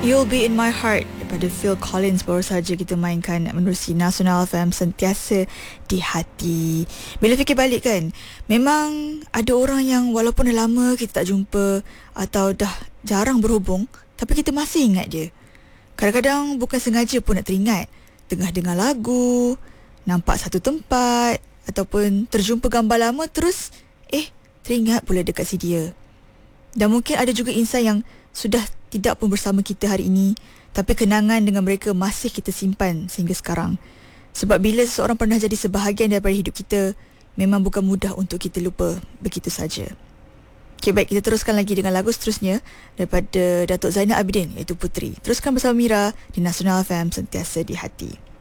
You'll Be In My Heart daripada Phil Collins baru saja kita mainkan menerusi Nasional FM Sentiasa di Hati. Bila fikir balik kan, memang ada orang yang walaupun dah lama kita tak jumpa atau dah jarang berhubung, tapi kita masih ingat dia. Kadang-kadang bukan sengaja pun nak teringat, tengah dengar lagu, nampak satu tempat ataupun terjumpa gambar lama, terus teringat pula dekat si dia. Dan mungkin ada juga insan yang sudah tidak pun bersama kita hari ini, tapi kenangan dengan mereka masih kita simpan sehingga sekarang. Sebab bila seseorang pernah jadi sebahagian daripada hidup kita, memang bukan mudah untuk kita lupa begitu saja. Okay, baik, kita teruskan lagi dengan lagu seterusnya daripada Datuk Zainal Abidin, iaitu Puteri. Teruskan bersama Mira di Nasional FM Sentiasa di Hati.